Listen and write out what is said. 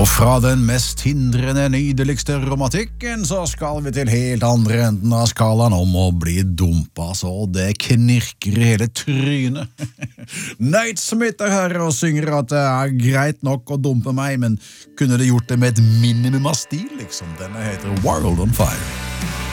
Og fra den mest hindrende, nydeligste romantikken, så skal vi til helt andre enden av skalaen om å bli dumpa, så det knirker i hele trynet. Nate Smith er her og synger at det er greit nok å dumpe meg, men kunne det gjort det med et minimum av stil, liksom? Denne heter World on Fire.